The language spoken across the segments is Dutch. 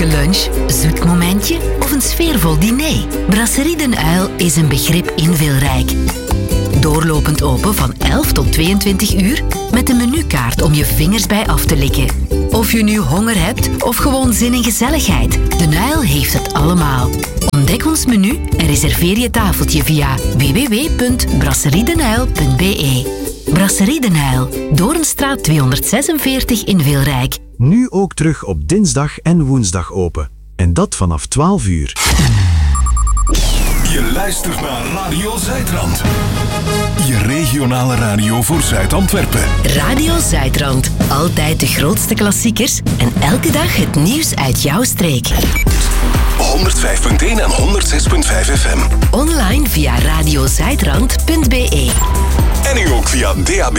vrolijke lunch, zoet momentje of een sfeervol diner? Brasserie Den Uil is een begrip in Wilrijk. Doorlopend open van 11 tot 22 uur met een menukaart om je vingers bij af te likken. Of je nu honger hebt of gewoon zin in gezelligheid, Den Uil heeft het allemaal. Ontdek ons menu en reserveer je tafeltje via www.brasseriedenuil.be. Brasserie Den Uil, Doornstraat 246 in Wilrijk. Nu ook terug op dinsdag en woensdag open. En dat vanaf 12 uur. Je luistert naar Radio Zuidrand. Je regionale radio voor Zuid-Antwerpen. Radio Zuidrand. Altijd de grootste klassiekers en elke dag het nieuws uit jouw streek. 105.1 en 106.5 FM. Online via radiozuidrand.be. En nu ook via DAB+.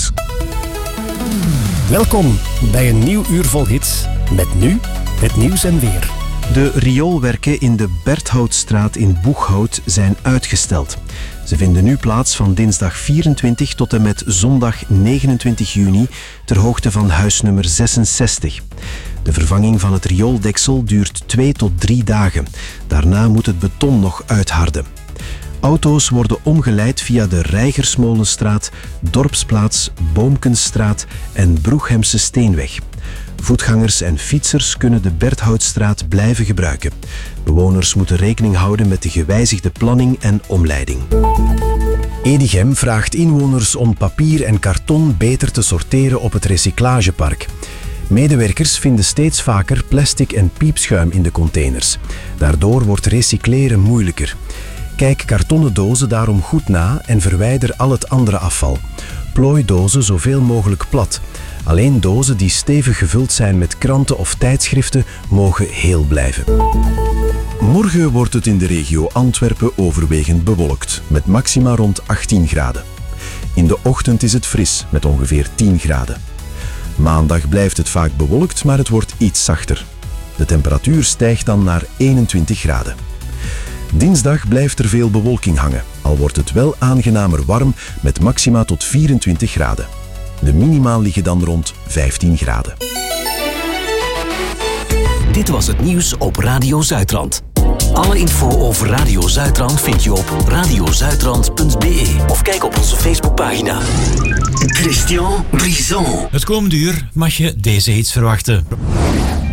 Welkom bij een nieuw uur vol hits. Met nu het nieuws en weer. De rioolwerken in de Berthoutstraat in Boeghout zijn uitgesteld. Ze vinden nu plaats van dinsdag 24 tot en met zondag 29 juni ter hoogte van huisnummer 66. De vervanging van het riooldeksel duurt 2 tot 3 dagen. Daarna moet het beton nog uitharden. Auto's worden omgeleid via de Reigersmolenstraat, Dorpsplaats, Boomkenstraat en Broeghemse Steenweg. Voetgangers en fietsers kunnen de Berthoutstraat blijven gebruiken. Bewoners moeten rekening houden met de gewijzigde planning en omleiding. Edichem vraagt inwoners om papier en karton beter te sorteren op het recyclagepark. Medewerkers vinden steeds vaker plastic en piepschuim in de containers. Daardoor wordt recycleren moeilijker. Kijk kartonnen dozen daarom goed na en verwijder al het andere afval. Plooi dozen zoveel mogelijk plat. Alleen dozen die stevig gevuld zijn met kranten of tijdschriften mogen heel blijven. Morgen wordt het in de regio Antwerpen overwegend bewolkt, met maxima rond 18 graden. In de ochtend is het fris, met ongeveer 10 graden. Maandag blijft het vaak bewolkt, maar het wordt iets zachter. De temperatuur stijgt dan naar 21 graden. Dinsdag blijft er veel bewolking hangen, al wordt het wel aangenamer warm met maxima tot 24 graden. De minima liggen dan rond 15 graden. Dit was het nieuws op Radio Zuidrand. Alle info over Radio Zuidrand vind je op radiozuidrand.be of kijk op onze Facebookpagina. Christian Brisson. Het komende uur mag je deze hits verwachten.